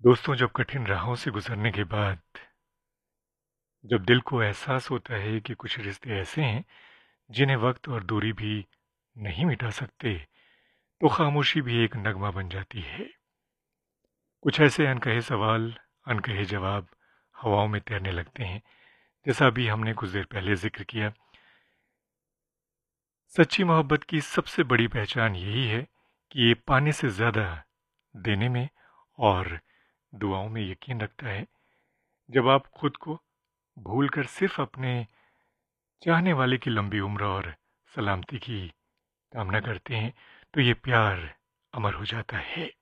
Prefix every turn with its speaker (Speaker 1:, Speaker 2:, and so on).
Speaker 1: दोस्तों, जब कठिन राहों से गुजरने के बाद जब दिल को एहसास होता है कि कुछ रिश्ते ऐसे हैं जिन्हें वक्त और दूरी भी नहीं मिटा सकते, तो खामोशी भी एक नगमा बन जाती है। कुछ ऐसे अनकहे सवाल, अनकहे जवाब हवाओं में तैरने लगते हैं। जैसा अभी हमने कुछ देर पहले जिक्र किया, सच्ची मोहब्बत की सबसे बड़ी पहचान यही है कि ये पाने से ज़्यादा देने में और दुआओं में यकीन रखता है। जब आप खुद को भूलकर सिर्फ अपने चाहने वाले की लंबी उम्र और सलामती की कामना करते हैं, तो ये प्यार अमर हो जाता है।